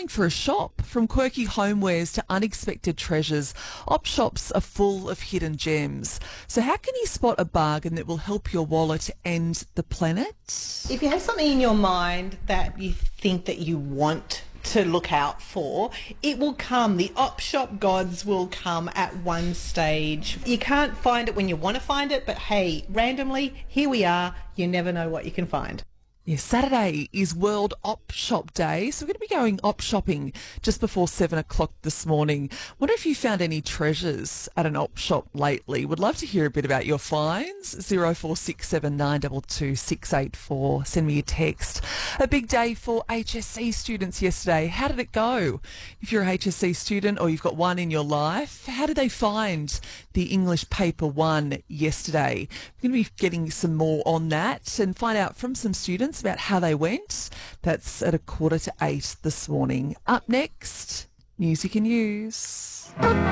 going for a shop. From quirky homewares to unexpected treasures, op shops are full of hidden gems. So how can you spot a bargain that will help your wallet and the planet? If you have something in your mind that you think that you want to look out for, it will come. The op shop gods will come at one stage. You can't find it when you want to find it, but hey, randomly, here we are. You never know what you can find. Yeah, Saturday is World Op Shop Day, so we're going to be going op shopping just before 7 o'clock this morning. Wonder if you found any treasures at an op shop lately. Would love to hear a bit about your finds. 0467 922 684. Send me a text. A big day for HSC students yesterday. How did it go? If you're a HSC student or you've got one in your life, how did they find the English paper one yesterday? We're going to be getting some more on that and find out from some students about how they went. That's at 7:45 this morning. Up next, News You Can Use.